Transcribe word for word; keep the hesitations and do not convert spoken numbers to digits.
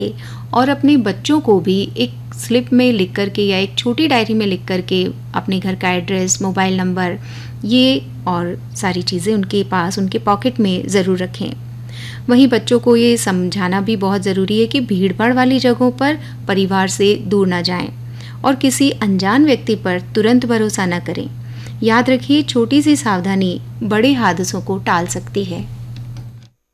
और अपने बच्चों को भी एक स्लिप में लिख कर के या एक छोटी डायरी में लिख कर के अपने घर का एड्रेस, मोबाइल नंबर, ये और सारी चीज़ें उनके पास, उनके पॉकेट में ज़रूर रखें। वहीं बच्चों को ये समझाना भी बहुत ज़रूरी है कि भीड़-भाड़ वाली जगहों पर परिवार से दूर ना जाएं और किसी अनजान व्यक्ति पर तुरंत भरोसा न करें। याद रखिए, छोटी सी सावधानी बड़े हादसों को टाल सकती है।